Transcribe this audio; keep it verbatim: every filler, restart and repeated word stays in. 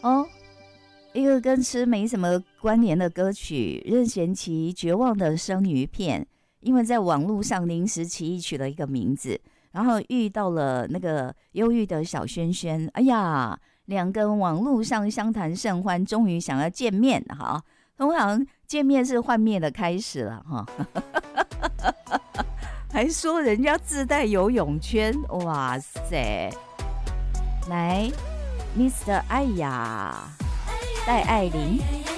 哦，一个跟吃没什么关联的歌曲，任贤齐《绝望的生鱼片》，因为在网络上临时起意取了一个名字，然后遇到了那个忧郁的小轩轩，哎呀，两个人网络上相谈甚欢，终于想要见面哈。通常见面是幻灭的开始了哈，还说人家自带游泳圈，哇塞！来 ，Mister 哎呀，戴爱玲。